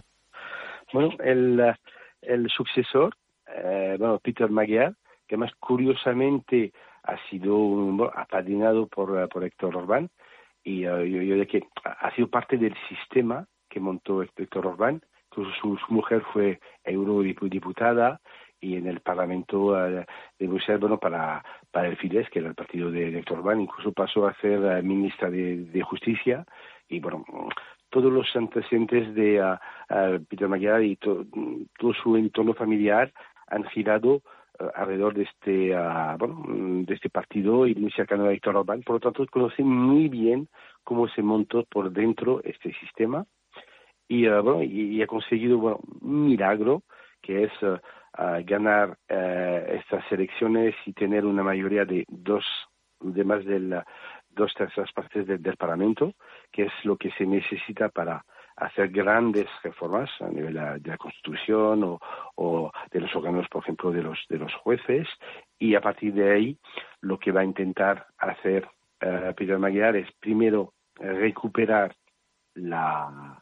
Bueno, el, el sucesor, eh, bueno, Peter Magyar, que más curiosamente ha sido bueno, apadrinado por, por Héctor Orbán, y uh, yo, yo de que ha sido parte del sistema que montó Héctor Orbán. Su, su mujer fue eurodiputada, y en el Parlamento uh, de Bruselas, bueno, para, para el Fidesz, que era el partido de, de Héctor Orbán, incluso pasó a ser uh, ministra de, de Justicia, y bueno, todos los antecedentes de uh, uh, Peter Magyar y to, todo su entorno familiar han girado uh, alrededor de este, uh, bueno, de este partido y muy cercano a Héctor Orbán. Por lo tanto, conocen muy bien cómo se montó por dentro este sistema, y, uh, bueno, y, y ha conseguido bueno, un milagro, que es uh, uh, ganar uh, estas elecciones y tener una mayoría de dos, de más de la, dos terceras partes de, del Parlamento, que es lo que se necesita para hacer grandes reformas a nivel de la, de la Constitución o, o de los órganos, por ejemplo, de los de los jueces, y a partir de ahí lo que va a intentar hacer uh, Peter Magyar es primero recuperar la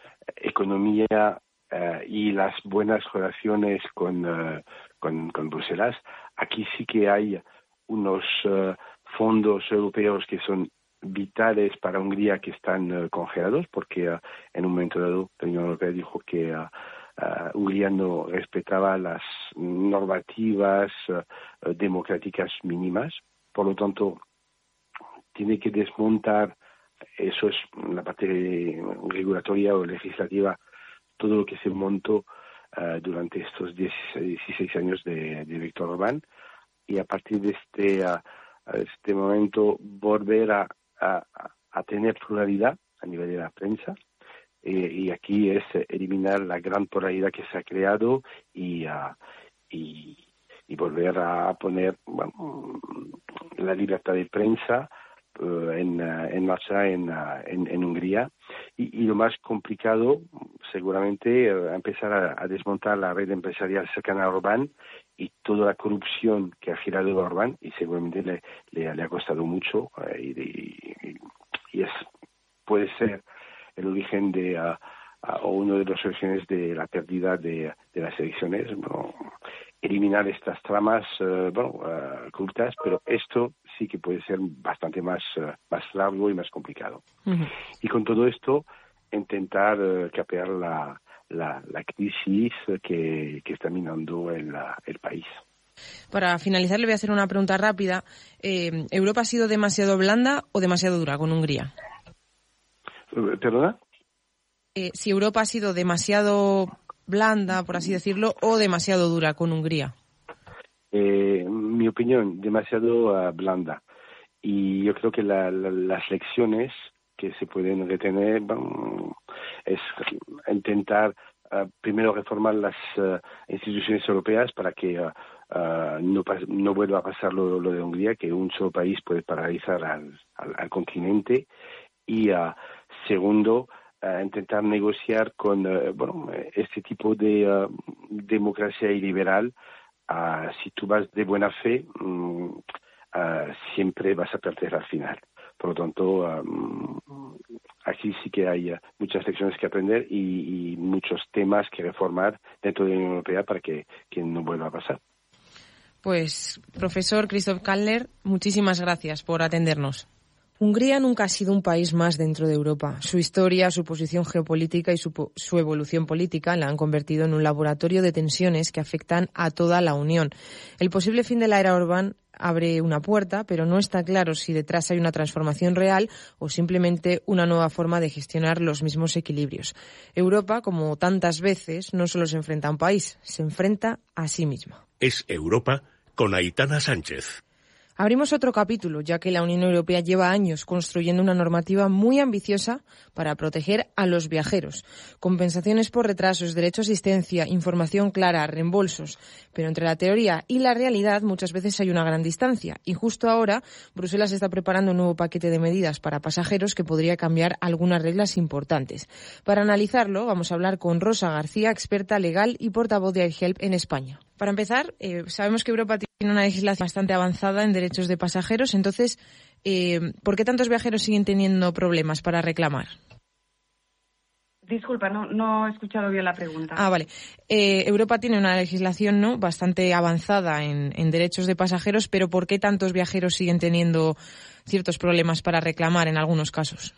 economía Uh, y las buenas relaciones con, uh, con, con Bruselas. Aquí sí que hay unos uh, fondos europeos que son vitales para Hungría, que están uh, congelados, porque uh, en un momento dado la Unión Europea dijo que uh, uh, Hungría no respetaba las normativas uh, democráticas mínimas. Por lo tanto, tiene que desmontar, eso es la parte regulatoria o legislativa, todo lo que se montó uh, durante estos dieciséis años de, de Víctor Orbán, y a partir de este, uh, este momento volver a, a, a tener pluralidad a nivel de la prensa, eh, y aquí es eliminar la gran pluralidad que se ha creado y, uh, y, y volver a poner bueno, la libertad de prensa Uh, en, uh, en marcha en, uh, en, en Hungría, y, y lo más complicado seguramente uh, empezar a, a desmontar la red empresarial cercana a Orbán y toda la corrupción que ha girado a Orbán, y seguramente le, le, le ha costado mucho, uh, y, y, y es puede ser el origen de uh, uh, o uno de los orígenes de la pérdida de, de las elecciones. Bueno, eliminar estas tramas uh, bueno, uh, corruptas, pero esto sí que puede ser bastante más, uh, más largo y más complicado. Uh-huh. Y con todo esto, intentar uh, capear la, la, la crisis que, que está minando el, el país. Para finalizar, le voy a hacer una pregunta rápida. Eh, ¿Europa ha sido demasiado blanda o demasiado dura con Hungría? ¿Perdona? Eh, si Europa ha sido demasiado blanda, por así decirlo, o demasiado dura con Hungría. Eh, mi opinión, demasiado uh, blanda. Y yo creo que la, la, las lecciones que se pueden retener bueno, es intentar uh, primero reformar las uh, instituciones europeas para que uh, uh, no, no vuelva a pasar lo, lo de Hungría, que un solo país puede paralizar al, al, al continente. Y uh, segundo, Uh, intentar negociar con uh, bueno este tipo de uh, democracia iliberal. Uh, si tú vas de buena fe, um, uh, siempre vas a perder al final. Por lo tanto, um, aquí sí que hay uh, muchas lecciones que aprender y, y muchos temas que reformar dentro de la Unión Europea para que, que no vuelva a pasar. Pues, profesor Christoph Kallner, muchísimas gracias por atendernos. Hungría nunca ha sido un país más dentro de Europa. Su historia, su posición geopolítica y su, su evolución política la han convertido en un laboratorio de tensiones que afectan a toda la Unión. El posible fin de la era Orbán abre una puerta, pero no está claro si detrás hay una transformación real o simplemente una nueva forma de gestionar los mismos equilibrios. Europa, como tantas veces, no solo se enfrenta a un país, se enfrenta a sí misma. Es Europa con Aitana Sánchez. Abrimos otro capítulo, ya que la Unión Europea lleva años construyendo una normativa muy ambiciosa para proteger a los viajeros. Compensaciones por retrasos, derecho a asistencia, información clara, reembolsos. Pero entre la teoría y la realidad muchas veces hay una gran distancia. Y justo ahora Bruselas está preparando un nuevo paquete de medidas para pasajeros que podría cambiar algunas reglas importantes. Para analizarlo vamos a hablar con Rosa García, experta legal y portavoz de iHelp en España. Para empezar, eh, sabemos que Europa tiene una legislación bastante avanzada en derechos de pasajeros. Entonces, eh, ¿por qué tantos viajeros siguen teniendo problemas para reclamar? Disculpa, no, no he escuchado bien la pregunta. Ah, vale. Eh, Europa tiene una legislación, ¿no?, bastante avanzada en, en derechos de pasajeros, pero ¿por qué tantos viajeros siguen teniendo ciertos problemas para reclamar en algunos casos?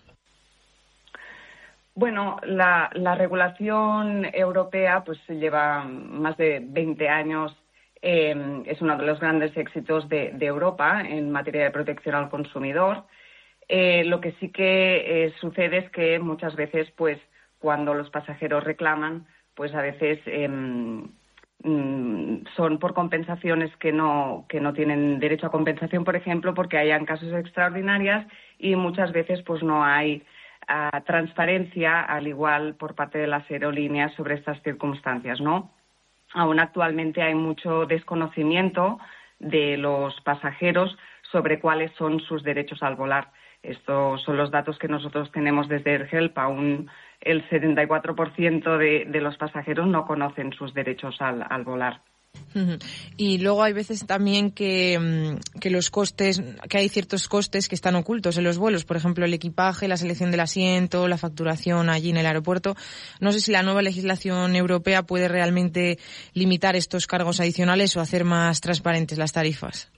Bueno, la, la regulación europea pues lleva más de veinte años. Eh, es uno de los grandes éxitos de, de Europa en materia de protección al consumidor. Eh, lo que sí que eh, sucede es que muchas veces, pues, cuando los pasajeros reclaman, pues a veces eh, mm, son por compensaciones que no que no tienen derecho a compensación, por ejemplo, porque hayan casos extraordinarios y muchas veces pues no hay a transparencia, al igual por parte de las aerolíneas, sobre estas circunstancias, ¿no? Aún actualmente hay mucho desconocimiento de los pasajeros sobre cuáles son sus derechos al volar. Estos son los datos que nosotros tenemos desde iHelp. Aún el setenta y cuatro por ciento de, de los pasajeros no conocen sus derechos al, al volar. Y luego hay veces también que, que los costes, que hay ciertos costes que están ocultos en los vuelos, por ejemplo el equipaje, la selección del asiento, la facturación allí en el aeropuerto. No sé si la nueva legislación europea puede realmente limitar estos cargos adicionales o hacer más transparentes las tarifas.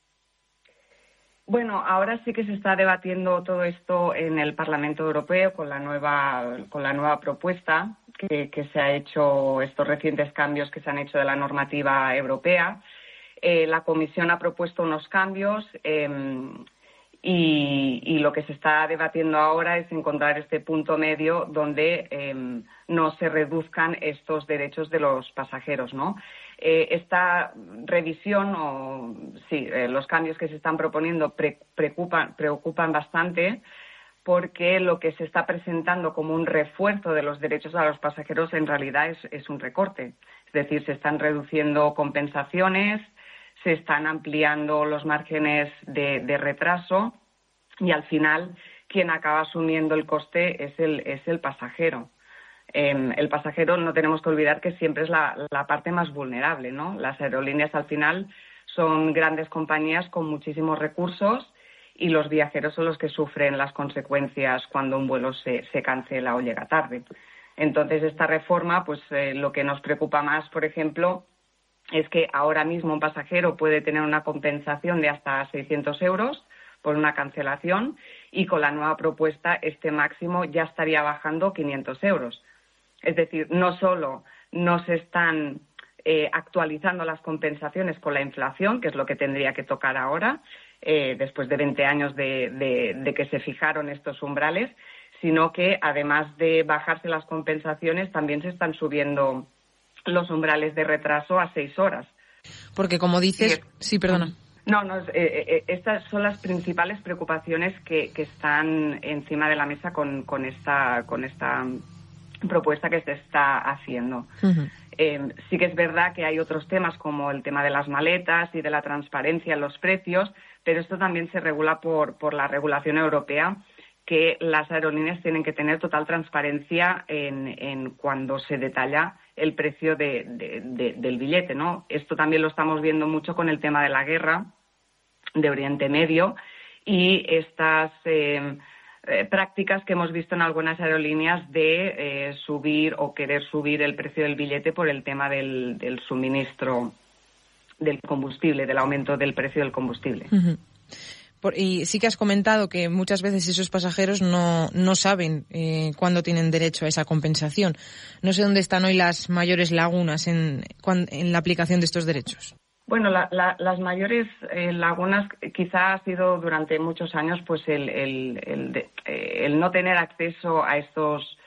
Bueno, ahora sí que se está debatiendo todo esto en el Parlamento Europeo con la nueva con la nueva propuesta que, que se ha hecho, estos recientes cambios que se han hecho de la normativa europea. Eh, la Comisión ha propuesto unos cambios eh, y, y lo que se está debatiendo ahora es encontrar este punto medio donde eh, no se reduzcan estos derechos de los pasajeros, ¿no? Eh, esta revisión, o sí, eh, los cambios que se están proponiendo pre- preocupan, preocupan bastante, porque lo que se está presentando como un refuerzo de los derechos a los pasajeros en realidad es, es un recorte. Es decir, se están reduciendo compensaciones, se están ampliando los márgenes de, de retraso y al final quien acaba asumiendo el coste es el, es el pasajero. Eh, el pasajero, no tenemos que olvidar que siempre es la, la parte más vulnerable, ¿no? Las aerolíneas al final son grandes compañías con muchísimos recursos y los viajeros son los que sufren las consecuencias cuando un vuelo se, se cancela o llega tarde. Entonces, esta reforma, pues eh, lo que nos preocupa más, por ejemplo, es que ahora mismo un pasajero puede tener una compensación de hasta seiscientos euros por una cancelación y con la nueva propuesta este máximo ya estaría bajando quinientos euros. Es decir, no solo no se están eh, actualizando las compensaciones con la inflación, que es lo que tendría que tocar ahora, eh, después de veinte años de, de, de que se fijaron estos umbrales, sino que además de bajarse las compensaciones, también se están subiendo los umbrales de retraso a seis horas. Porque como dices... Sí, sí perdona. No, no, eh, eh, estas son las principales preocupaciones que, que están encima de la mesa con, con esta con esta propuesta que se está haciendo. Uh-huh. Eh, sí que es verdad que hay otros temas como el tema de las maletas y de la transparencia en los precios, pero esto también se regula por, por la regulación europea, que las aerolíneas tienen que tener total transparencia en, en cuando se detalla el precio de, de, de, del billete, ¿no? Esto también lo estamos viendo mucho con el tema de la guerra de Oriente Medio y estas eh, eh, prácticas que hemos visto en algunas aerolíneas de eh, subir o querer subir el precio del billete por el tema del, del suministro del combustible, del aumento del precio del combustible. Uh-huh. Por, y sí que has comentado que muchas veces esos pasajeros no, no saben eh, cuándo tienen derecho a esa compensación. No sé dónde están hoy las mayores lagunas en, en la aplicación de estos derechos. Bueno, la, la, las mayores eh, lagunas quizá ha sido durante muchos años pues el, el, el, de, eh, el no tener acceso a estos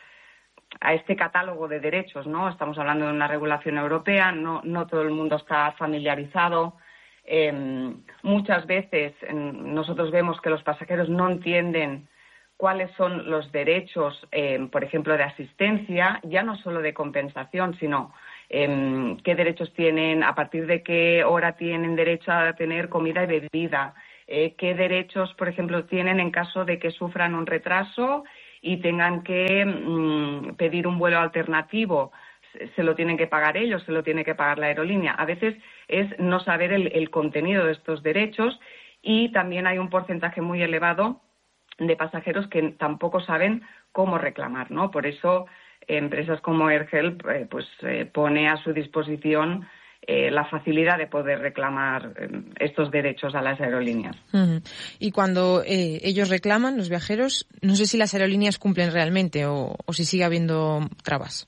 a este catálogo de derechos, ¿no? Estamos hablando de una regulación europea, no, no todo el mundo está familiarizado. Eh, muchas veces eh, nosotros vemos que los pasajeros no entienden cuáles son los derechos, eh, por ejemplo, de asistencia, ya no solo de compensación, sino eh, qué derechos tienen, a partir de qué hora tienen derecho a tener comida y bebida, eh, qué derechos, por ejemplo, tienen en caso de que sufran un retraso y tengan que mmm, pedir un vuelo alternativo. Se lo tienen que pagar ellos, se lo tiene que pagar la aerolínea. A veces es no saber el, el contenido de estos derechos, y también hay un porcentaje muy elevado de pasajeros que tampoco saben cómo reclamar, ¿no? Por eso empresas como AirHelp eh, pues eh, pone a su disposición eh, la facilidad de poder reclamar eh, estos derechos a las aerolíneas. Uh-huh. Y cuando eh, ellos reclaman, los viajeros, no sé si las aerolíneas cumplen realmente o, o si sigue habiendo trabas.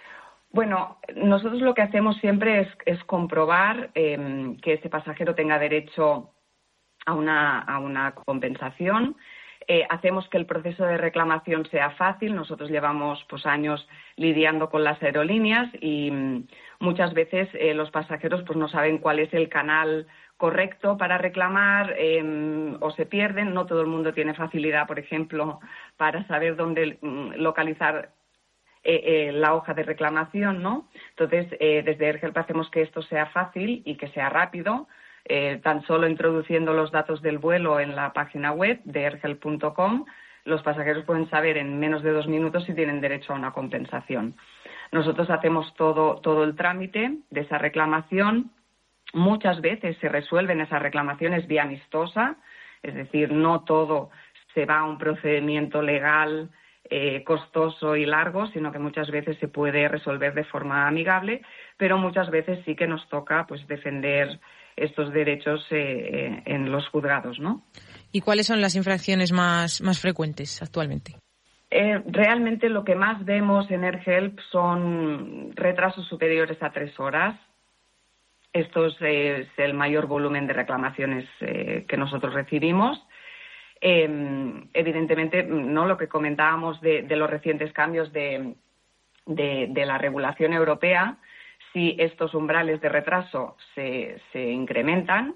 Bueno, nosotros lo que hacemos siempre es, es comprobar eh, que ese pasajero tenga derecho a una, a una compensación. Eh, hacemos que el proceso de reclamación sea fácil. Nosotros llevamos pues años lidiando con las aerolíneas y mm, muchas veces eh, los pasajeros pues no saben cuál es el canal correcto para reclamar eh, o se pierden. No todo el mundo tiene facilidad, por ejemplo, para saber dónde mm, localizar Eh, eh, la hoja de reclamación, ¿no? Entonces, eh, desde AirHelp hacemos que esto sea fácil y que sea rápido, eh, tan solo introduciendo los datos del vuelo en la página web de airhelp punto com, los pasajeros pueden saber en menos de dos minutos si tienen derecho a una compensación. Nosotros hacemos todo, todo el trámite de esa reclamación. Muchas veces se resuelven esas reclamaciones vía amistosa, es decir, no todo se va a un procedimiento legal Eh, costoso y largo, sino que muchas veces se puede resolver de forma amigable, pero muchas veces sí que nos toca pues defender estos derechos eh, eh, en los juzgados, ¿no? ¿Y cuáles son las infracciones más, más frecuentes actualmente? Eh, realmente lo que más vemos en AirHelp son retrasos superiores a tres horas. Esto es, eh, es el mayor volumen de reclamaciones eh, que nosotros recibimos. Eh, evidentemente, no lo que comentábamos de, de los recientes cambios de, de, de la regulación europea, si estos umbrales de retraso se, se incrementan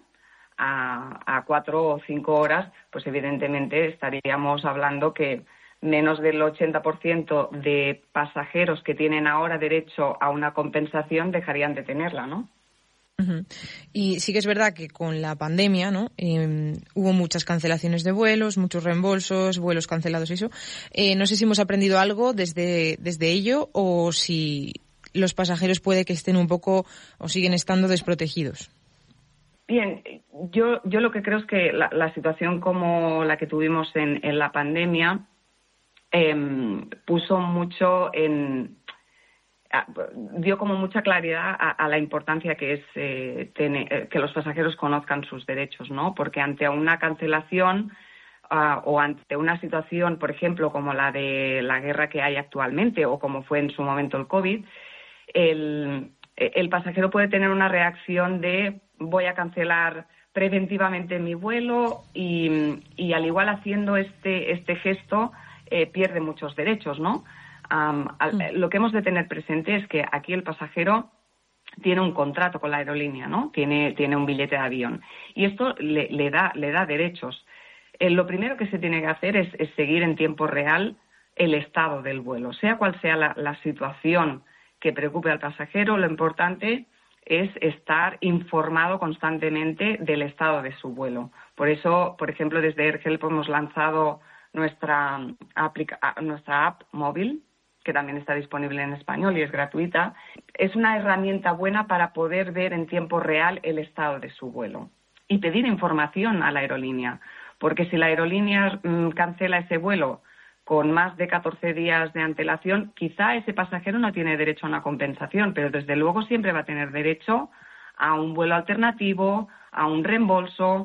a, a cuatro o cinco horas, pues evidentemente estaríamos hablando que menos del ochenta por ciento de pasajeros que tienen ahora derecho a una compensación dejarían de tenerla, ¿no? Uh-huh. Y sí que es verdad que con la pandemia, ¿no? Eh, hubo muchas cancelaciones de vuelos, muchos reembolsos, vuelos cancelados y eso. Eh, no sé si hemos aprendido algo desde, desde ello o si los pasajeros puede que estén un poco o siguen estando desprotegidos. Bien, yo, yo lo que creo es que la, la situación como la que tuvimos en, en la pandemia eh, puso mucho en... dio como mucha claridad a, a la importancia que es eh, tener, eh, que los pasajeros conozcan sus derechos, ¿no? Porque ante una cancelación uh, o ante una situación, por ejemplo, como la de la guerra que hay actualmente o como fue en su momento el COVID, el, el pasajero puede tener una reacción de voy a cancelar preventivamente mi vuelo y, y al igual haciendo este, este gesto eh, pierde muchos derechos, ¿no? Um, al, lo que hemos de tener presente es que aquí el pasajero tiene un contrato con la aerolínea, ¿no? Tiene, tiene un billete de avión y esto le, le da, le da derechos. Eh, lo primero que se tiene que hacer es, es seguir en tiempo real el estado del vuelo, sea cual sea la, la situación que preocupe al pasajero. Lo importante es estar informado constantemente del estado de su vuelo. Por eso, por ejemplo, desde AirHelp hemos lanzado nuestra, aplica- nuestra app móvil, que también está disponible en español y es gratuita. Es una herramienta buena para poder ver en tiempo real el estado de su vuelo y pedir información a la aerolínea, porque si la aerolínea mmm, cancela ese vuelo con más de catorce días de antelación, quizá ese pasajero no tiene derecho a una compensación, pero desde luego siempre va a tener derecho a un vuelo alternativo, a un reembolso,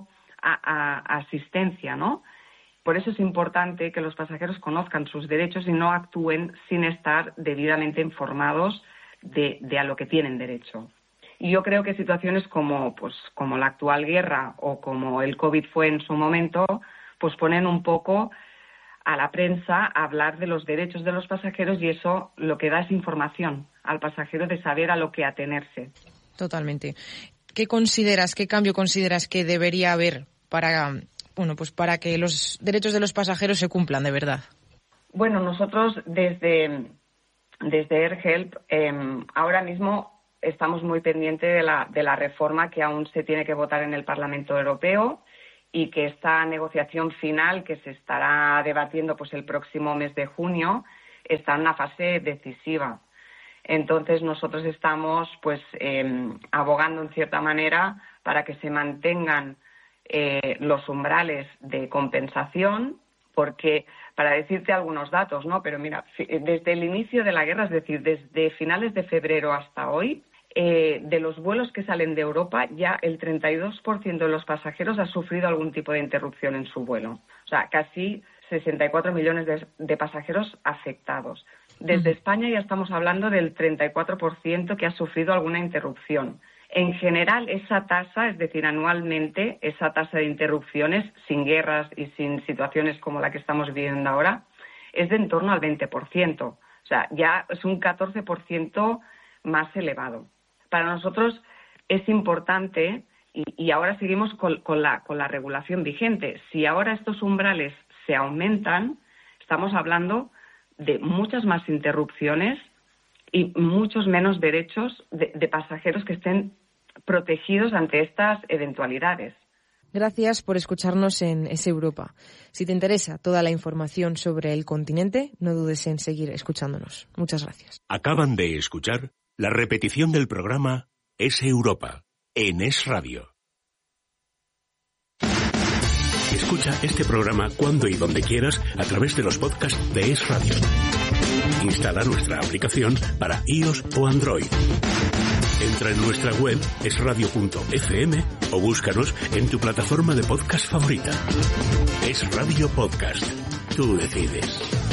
a, a, asistencia, ¿no? Por eso es importante que los pasajeros conozcan sus derechos y no actúen sin estar debidamente informados de, de a lo que tienen derecho. Y yo creo que situaciones como, pues, como la actual guerra o como el COVID fue en su momento, pues ponen un poco a la prensa a hablar de los derechos de los pasajeros, y eso lo que da es información al pasajero de saber a lo que atenerse. Totalmente. ¿Qué consideras, qué cambio consideras que debería haber para, bueno, pues para que los derechos de los pasajeros se cumplan de verdad? Bueno, nosotros desde, desde AirHelp eh, ahora mismo estamos muy pendientes de la, de la reforma que aún se tiene que votar en el Parlamento Europeo, y que esta negociación final, que se estará debatiendo pues el próximo mes de junio, está en una fase decisiva. Entonces nosotros estamos pues eh, abogando en cierta manera para que se mantengan eh, los umbrales de compensación, porque, para decirte algunos datos, ¿no? Pero mira, desde el inicio de la guerra, es decir, desde finales de febrero hasta hoy, eh, de los vuelos que salen de Europa, ya el treinta y dos por ciento de los pasajeros ha sufrido algún tipo de interrupción en su vuelo. O sea, casi sesenta y cuatro millones de, de pasajeros afectados. Desde España ya estamos hablando del treinta y cuatro por ciento que ha sufrido alguna interrupción. En general, esa tasa, es decir, anualmente, esa tasa de interrupciones, sin guerras y sin situaciones como la que estamos viviendo ahora, es de en torno al veinte por ciento. O sea, ya es un catorce por ciento más elevado. Para nosotros es importante, y, y ahora seguimos con, con, la, con la regulación vigente. Si ahora estos umbrales se aumentan, estamos hablando de muchas más interrupciones y muchos menos derechos de, de pasajeros que estén protegidos ante estas eventualidades. Gracias por escucharnos en Es Europa. Si te interesa toda la información sobre el continente, no dudes en seguir escuchándonos. Muchas gracias. Acaban de escuchar la repetición del programa Es Europa, en Es Radio. Escucha este programa cuando y donde quieras a través de los podcasts de Es Radio. Instala nuestra aplicación para iOS o Android. Entra en nuestra web es radio punto efe eme o búscanos en tu plataforma de podcast favorita. Es Radio Podcast. Tú decides.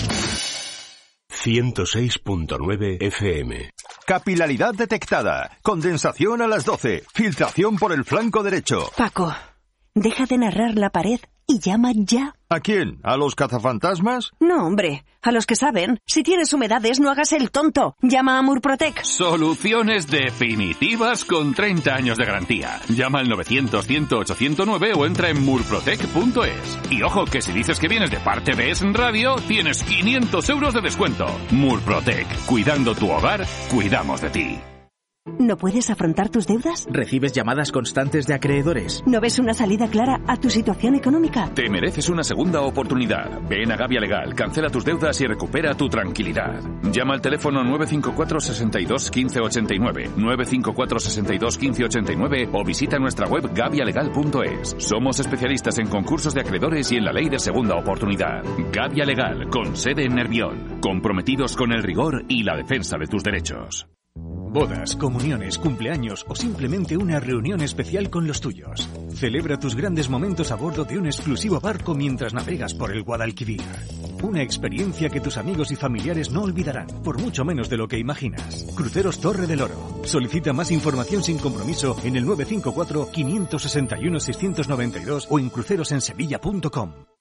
ciento seis punto nueve efe eme. Capilaridad detectada. Condensación a las doce. Filtración por el flanco derecho. Paco, deja de narrar la pared y llama ya. ¿A quién? ¿A los cazafantasmas? No, hombre, a los que saben. Si tienes humedades, no hagas el tonto. Llama a Murprotec. Soluciones definitivas con treinta años de garantía. Llama al novecientos, cien, ocho cero nueve o entra en murprotec punto es. Y ojo, que si dices que vienes de parte de Es Radio, tienes quinientos euros de descuento. Murprotec. Cuidando tu hogar, cuidamos de ti. ¿No puedes afrontar tus deudas? ¿Recibes llamadas constantes de acreedores? ¿No ves una salida clara a tu situación económica? Te mereces una segunda oportunidad. Ven a Gavia Legal, cancela tus deudas y recupera tu tranquilidad. Llama al teléfono nueve cinco cuatro, seis dos, uno cinco ocho nueve, nueve cinco cuatro, seis dos, uno cinco ocho nueve o visita nuestra web gavia legal punto es. Somos especialistas en concursos de acreedores y en la ley de segunda oportunidad. Gavia Legal, con sede en Nervión. Comprometidos con el rigor y la defensa de tus derechos. Bodas, comuniones, cumpleaños o simplemente una reunión especial con los tuyos. Celebra tus grandes momentos a bordo de un exclusivo barco mientras navegas por el Guadalquivir. Una experiencia que tus amigos y familiares no olvidarán, por mucho menos de lo que imaginas. Cruceros Torre del Oro. Solicita más información sin compromiso en el nueve cinco cuatro, cinco seis uno, seis nueve dos o en crucerosensevilla punto com.